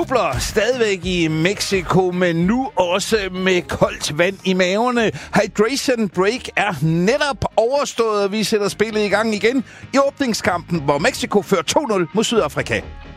jubler stadigvæk i Mexico, men nu også med koldt vand i maverne. Hydration break er netop overstået, og vi sætter spillet i gang igen i åbningskampen, hvor Mexico fører 2-0 mod Sydafrika.